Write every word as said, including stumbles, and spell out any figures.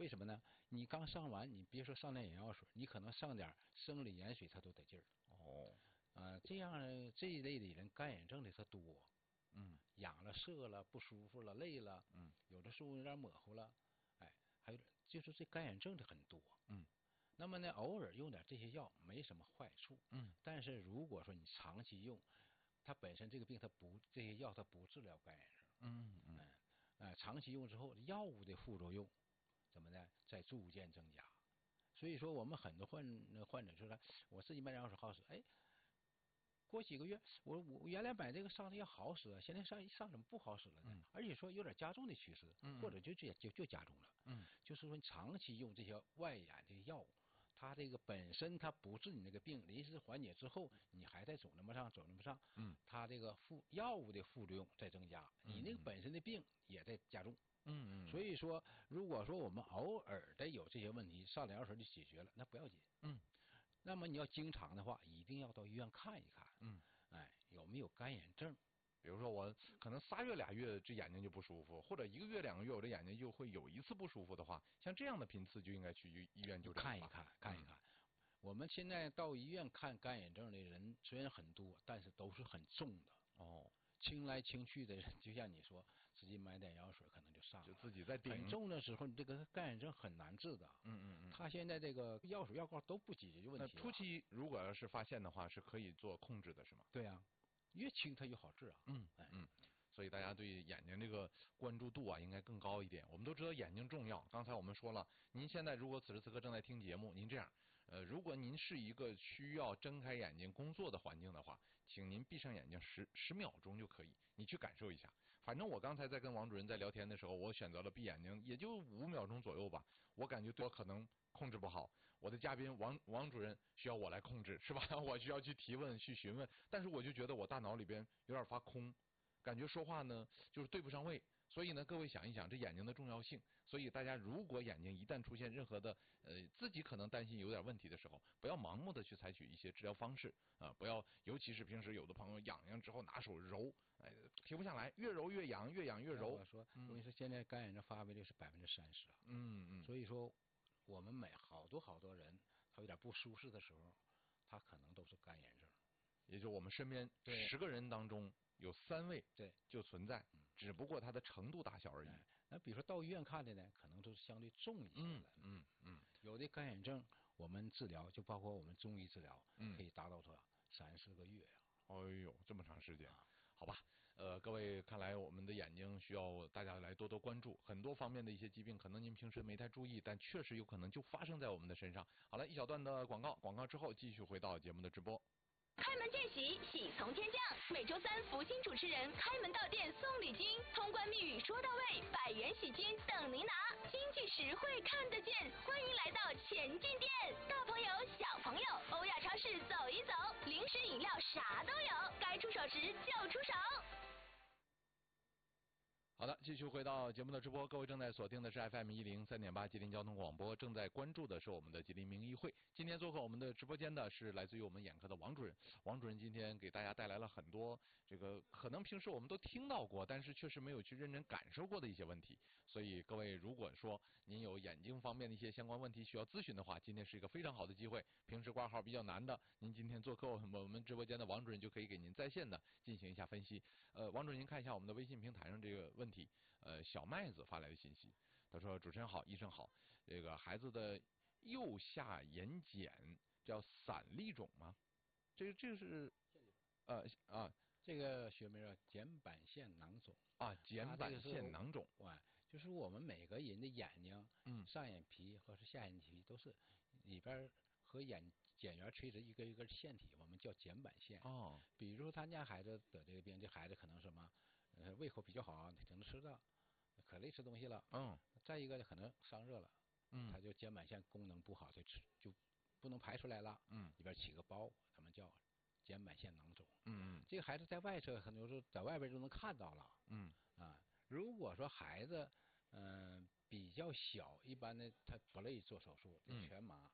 为什么呢？你刚上完，你别说上点眼药水，你可能上点生理盐水，它都得劲儿。 哦， 啊、呃，这样这一类的人干眼症的它多。 嗯， 痒了、涩了、不舒服了、累了， 嗯， 有的时候有点模糊了，哎，还有就是这干眼症的很多。 嗯。 那么呢，偶尔用点这些药没什么坏处。 嗯。 但是如果说你长期用，它本身这个病它不这些药它不治疗干眼症。 嗯嗯。 嗯。呃，长期用之后，药物的副作用怎么呢？在逐渐增加。所以说，我们很多患患者说了，我自己买两手好使，哎，过几个月，我我原来买这个上的药好使啊，现在上上怎么不好使了呢？ 嗯、 而且说有点加重的趋势， 嗯、 或者就就就就加重了。 嗯， 就是说长期用这些外眼这些药物，它这个本身它不治你那个病，临时缓解之后，你还在走那么上走那么上， 嗯， 它这个副药物的副作用在增加，你那个本身的病也在加重。 嗯嗯， 所以说，如果说我们偶尔的有这些问题，上点药水就解决了，那不要紧。 嗯， 那么你要经常的话，一定要到医院看一看。 嗯， 哎，有没有干眼症？ 比如说我可能仨月俩月这眼睛就不舒服，或者一个月两个月我这眼睛就会有一次不舒服的话，像这样的频次就应该去医院就看一看，看一看。嗯、我们现在到医院看干眼症的人虽然很多，但是都是很重的。 哦。 清来清去的人，就像你说，自己买点药水可能就上了。 就自己在顶。 很重的时候，你这个干眼症很难治的。 嗯嗯嗯。 他现在这个药水药膏都不解决问题。 那初期如果要是发现的话，是可以做控制的，是吗？ 对啊，越轻它越好治啊。 嗯嗯。所以大家对眼睛这个关注度啊，应该更高一点。我们都知道眼睛重要，刚才我们说了，您现在如果此时此刻正在听节目，您这样，呃，如果您是一个需要睁开眼睛工作的环境的话，请您闭上眼睛十十秒钟就可以，你去感受一下。反正我刚才在跟王主任在聊天的时候，我选择了闭眼睛，也就五秒钟左右吧，我感觉对我可能控制不好。我的嘉宾王王主任需要我来控制，是吧？我需要去提问、去询问，但是我就觉得我大脑里边有点发空。感觉说话呢就是对不上位，所以呢，各位想一想这眼睛的重要性。所以大家如果眼睛一旦出现任何的呃自己可能担心有点问题的时候，不要盲目的去采取一些治疗方式啊、呃，不要，尤其是平时有的朋友痒痒之后拿手揉，哎，停不下来，越揉越痒，越痒越揉。 我说，我跟你说，现在干眼症发病率是百分之三十啊。 嗯嗯。 所以说，我们每好多好多人，他有点不舒适的时候，他可能都是干眼症。 也就我们身边十个人当中。有三位对就存在，只不过它的程度大小而已。 那比如说到医院看的呢，可能都是相对重一些的。 嗯嗯嗯。 有的干眼症，我们治疗就包括我们中医治疗， 嗯， 可以达到它三四个月呀、 啊。哎呦，这么长时间，好吧？呃，各位，看来我们的眼睛需要大家来多多关注，很多方面的一些疾病，可能您平时没太注意，但确实有可能就发生在我们的身上。好了，一小段的广告，广告之后继续回到节目的直播。 开门见喜，喜从天降。每周三，福星主持人开门到店送礼金，通关密语说到位，百元喜金等您拿。经济实惠看得见，欢迎来到前进店。大朋友小朋友，欧亚超市走一走，零食饮料啥都有，该出手时就出手。 好的，继续回到节目的直播，各位正在锁定的是 F M 一零三点八吉林交通广播，正在关注的是我们的吉林名医会。今天做客我们的直播间的是来自于我们眼科的王主任。王主任今天给大家带来了很多这个可能平时我们都听到过，但是确实没有去认真感受过的一些问题。所以各位如果说您有眼睛方面的一些相关问题需要咨询的话，今天是一个非常好的机会。平时挂号比较难的，您今天做客我们直播间的王主任就可以给您在线的进行一下分析。呃，王主任您看一下我们的微信平台上这个问题。问题，呃，小麦子发来的信息，他说：“主持人好，医生好，这个孩子的右下眼睑叫散粒肿吗？这个这个是呃啊， 这个学名叫睑板腺囊肿啊，睑板腺囊肿， 哇，就是我们每个人的眼睛， 嗯， 上眼皮和是下眼皮都是里边和眼睑缘垂直一根一根腺体，我们叫睑板腺。 哦， 比如说他家孩子得这个病，这孩子可能什么？呃，胃口比较好，可能吃的可累吃东西了。 嗯。 再一个呢，可能伤热了。 嗯。 他就睑板腺功能不好，就吃就不能排出来了。 嗯。 里边起个包，咱们叫睑板腺囊肿。 嗯嗯。 这个孩子在外侧很多时候在外边就能看到了。 嗯。 啊，如果说孩子嗯、呃、比较小，一般的他不累做手术，全麻。